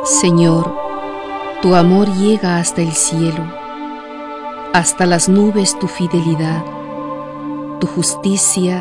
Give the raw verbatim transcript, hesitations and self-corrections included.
Señor, tu amor llega hasta el cielo, hasta las nubes tu fidelidad, tu justicia